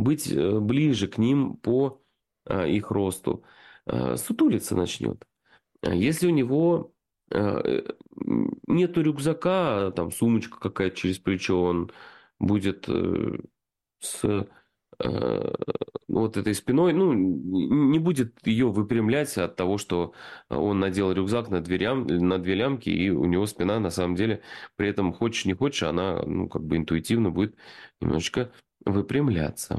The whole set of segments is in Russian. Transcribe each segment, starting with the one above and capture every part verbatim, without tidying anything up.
быть ближе к ним по их росту, сутулиться начнет. Если у него нету рюкзака, там сумочка какая-то через плечо, он будет с вот этой спиной, ну, не будет ее выпрямлять от того, что он надел рюкзак на, дверям, на две лямки, и у него спина, на самом деле, при этом хочешь не хочешь, она, ну, как бы интуитивно будет немножечко выпрямляться.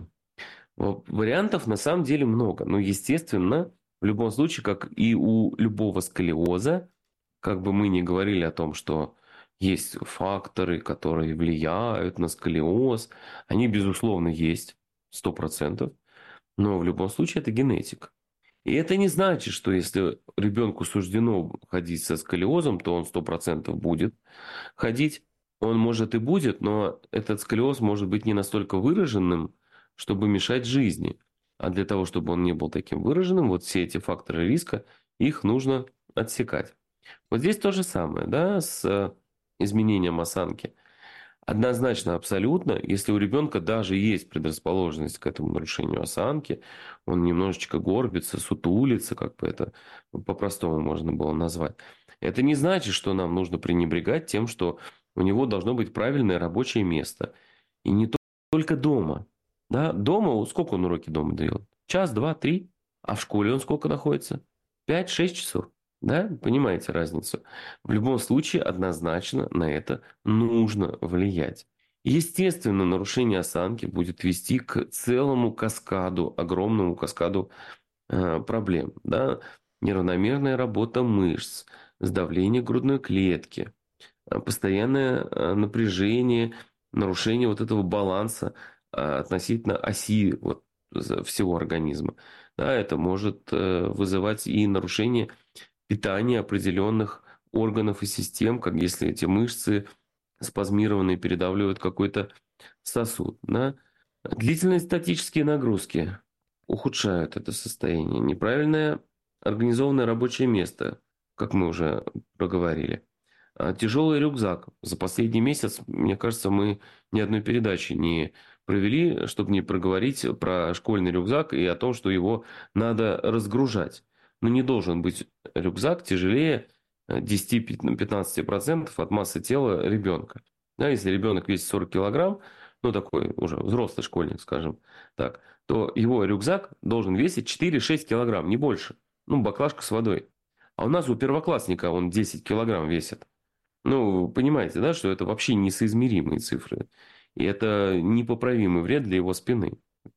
Вариантов на самом деле много. Но, естественно, в любом случае, как и у любого сколиоза, как бы мы ни говорили о том, что есть факторы, которые влияют на сколиоз, они, безусловно, есть, сто процентов. Но в любом случае это генетика. И это не значит, что если ребенку суждено ходить со сколиозом, то он сто процентов будет ходить. Он может и будет, но этот сколиоз может быть не настолько выраженным, чтобы мешать жизни. А для того, чтобы он не был таким выраженным, вот все эти факторы риска, их нужно отсекать. Вот здесь то же самое, да, с изменением осанки. Однозначно, абсолютно, если у ребенка даже есть предрасположенность к этому нарушению осанки, он немножечко горбится, сутулится, как бы это по-простому можно было назвать. Это не значит, что нам нужно пренебрегать тем, что у него должно быть правильное рабочее место. И не только дома. Да? Дома, сколько он уроки дома делает? Час, два, три. А в школе он сколько находится? Пять-шесть часов. Да? Понимаете разницу? В любом случае, однозначно на это нужно влиять. Естественно, нарушение осанки будет вести к целому каскаду, огромному каскаду э, проблем. Да? Неравномерная работа мышц, сдавление грудной клетки, постоянное напряжение, нарушение вот этого баланса относительно оси вот, всего организма. Да, это может вызывать и нарушение питания определенных органов и систем, как если эти мышцы спазмированные передавливают какой-то сосуд. Да. Длительные статические нагрузки ухудшают это состояние. Неправильное организованное рабочее место, как мы уже проговорили. Тяжелый рюкзак. За последний месяц, мне кажется, мы ни одной передачи не провели, чтобы не проговорить про школьный рюкзак и о том, что его надо разгружать. Но не должен быть рюкзак тяжелее десять-пятнадцать процентов от массы тела ребенка. Да, если ребенок весит сорок килограмм, ну такой уже взрослый школьник, скажем так, то его рюкзак должен весить четыре-шесть килограмм, не больше. Ну, баклажка с водой. А у нас у первоклассника он десять килограмм весит. Ну, понимаете, да, что это вообще несоизмеримые цифры. И это непоправимый вред для его спины.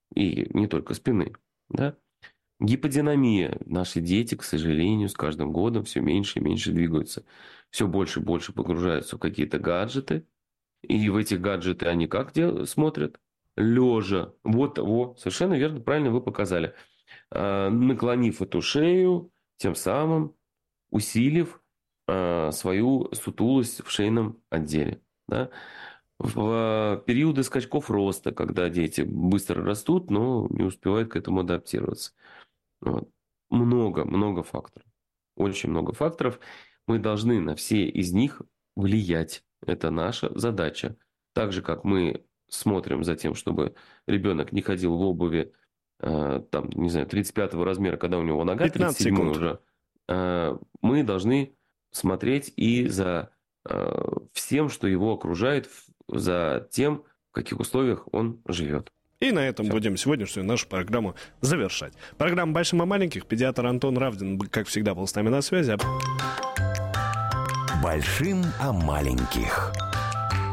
И не только спины. Да? Гиподинамия. Наши дети, к сожалению, с каждым годом все меньше и меньше двигаются. Все больше и больше погружаются в какие-то гаджеты. И в этих гаджеты они как смотрят? Лежа. Вот, вот, совершенно верно, правильно вы показали. Наклонив эту шею, тем самым усилив свою сутулость в шейном отделе. Да? В периоды скачков роста, когда дети быстро растут, но не успевают к этому адаптироваться. Вот. Много, много факторов. Очень много факторов. Мы должны на все из них влиять. Это наша задача. Так же, как мы смотрим за тем, чтобы ребенок не ходил в обуви там, не знаю, тридцать пятого размера, когда у него нога тридцать седьмой уже, мы должны смотреть и за э, всем, что его окружает, за тем, в каких условиях он живет. И на этом Все. будем сегодняшнюю нашу программу завершать. Программа «Большим о маленьких». Педиатр Антон Равдин, как всегда, был с нами на связи. «Большим о маленьких».